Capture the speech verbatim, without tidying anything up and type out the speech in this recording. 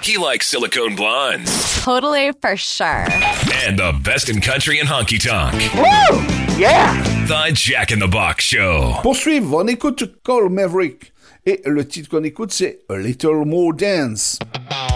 Honky like silicone blondes. Totally, for sure. And the best in country and honky tonk. Woo! Yeah! The Jack in the Box Show. Pour suivre, on écoute Cole Maverick. Et le titre qu'on écoute, c'est A Little More Dance.